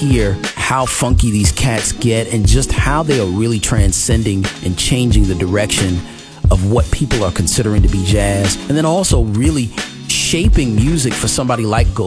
hear how funky these cats get and just how they are really transcending and changing the direction of what people are considering to be jazz, and then also really shaping music for somebody like